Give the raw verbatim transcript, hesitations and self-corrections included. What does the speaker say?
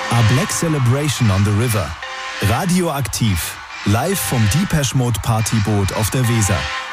A Black Celebration on the River. Radioaktiv. Live vom Depeche Mode Partyboot auf der Weser.